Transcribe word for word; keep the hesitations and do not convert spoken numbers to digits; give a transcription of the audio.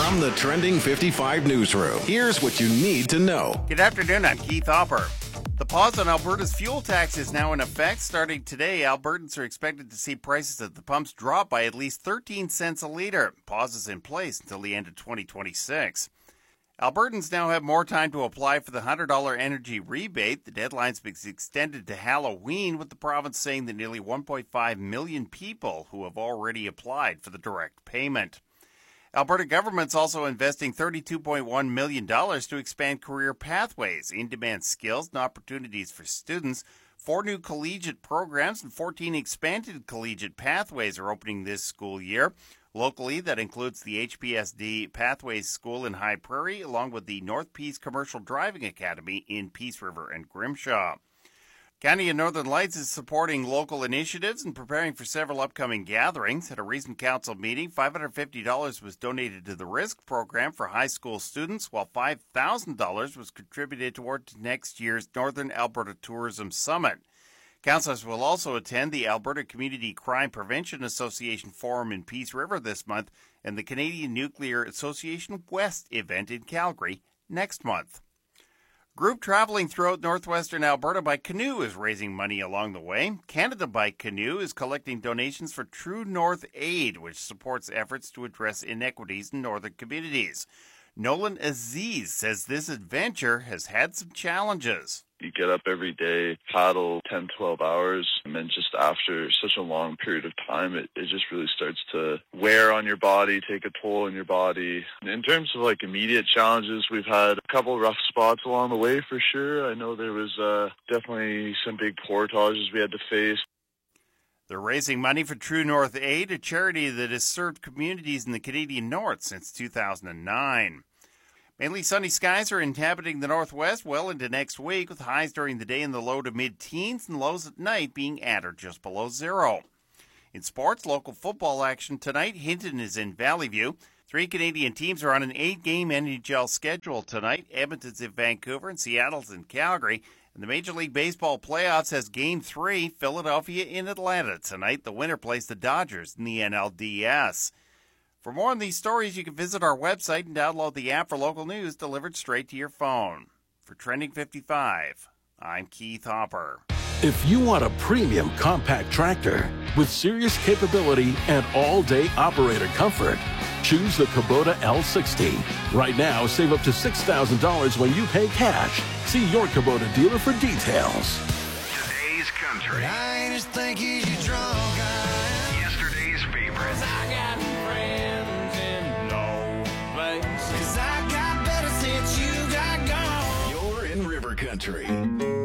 From the Trending fifty-five newsroom, here's what you need to know. Good afternoon, I'm Keith Hopper. The pause on Alberta's fuel tax is now in effect. Starting today, Albertans are expected to see prices at the pumps drop by at least thirteen cents a litre. Pause is in place until the end of twenty twenty-six. Albertans now have more time to apply for the one hundred dollars energy rebate. The deadline's been extended to Halloween, with the province saying that nearly one point five million people who have already applied for the direct payment. Alberta government's also investing thirty-two point one million dollars to expand career pathways, in-demand skills and opportunities for students. Four new collegiate programs and fourteen expanded collegiate pathways are opening this school year. Locally, that includes the H P S D Pathways School in High Prairie, along with the North Peace Commercial Driving Academy in Peace River and Grimshaw. County of Northern Lights is supporting local initiatives and preparing for several upcoming gatherings. At a recent council meeting, five hundred fifty dollars was donated to the RISK program for high school students, while five thousand dollars was contributed toward next year's Northern Alberta Tourism Summit. Councillors will also attend the Alberta Community Crime Prevention Association Forum in Peace River this month and the Canadian Nuclear Association West event in Calgary next month. Group traveling throughout northwestern Alberta by canoe is raising money along the way. Canada by Canoe is collecting donations for True North Aid, which supports efforts to address inequities in northern communities. Nolan Aziz says this adventure has had some challenges. You get up every day, paddle ten, twelve hours, and then just after such a long period of time, it, it just really starts to wear on your body, take a toll on your body. In terms of like immediate challenges, we've had a couple rough spots along the way for sure. I know there was uh, definitely some big portages we had to face. They're raising money for True North Aid, a charity that has served communities in the Canadian North since two thousand nine. Mainly sunny skies are inhabiting the northwest well into next week, with highs during the day in the low to mid-teens and lows at night being at or just below zero. In sports, local football action tonight. Hinton is in Valley View. Three Canadian teams are on an eight-game N H L schedule tonight. Edmonton's in Vancouver and Seattle's in Calgary. And the Major League Baseball playoffs has Game three, Philadelphia in Atlanta tonight. The winner plays the Dodgers in the N L D S. For more on these stories, you can visit our website and download the app for local news delivered straight to your phone. For Trending fifty-five, I'm Keith Hopper. If you want a premium compact tractor with serious capability and all-day operator comfort, choose the Kubota L sixty. Right now, save up to six thousand dollars when you pay cash. See your Kubota dealer for details. Today's country. I just think he's drunk. Yesterday's favorites. I got friends in no place. Cause I got better since you got gone. You're in River Country.